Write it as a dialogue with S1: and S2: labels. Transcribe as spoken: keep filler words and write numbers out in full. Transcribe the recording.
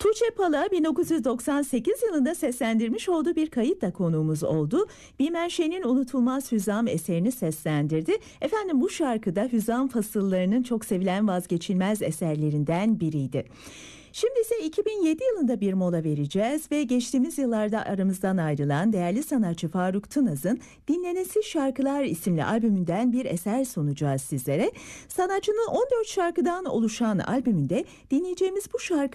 S1: Tuğçe Pala bin dokuz yüz doksan sekiz yılında seslendirmiş olduğu bir kayıtla konuğumuz oldu. Bilmen Şen'in Unutulmaz Hüzam eserini seslendirdi. Efendim bu şarkıda Hüzam fasıllarının çok sevilen vazgeçilmez eserlerinden biriydi. Şimdi ise iki bin yedi yılında bir mola vereceğiz ve geçtiğimiz yıllarda aramızdan ayrılan değerli sanatçı Faruk Tınaz'ın Dinlenesi Şarkılar isimli albümünden bir eser sunacağız sizlere. Sanatçının on dört şarkıdan oluşan albümünde dinleyeceğimiz bu şarkı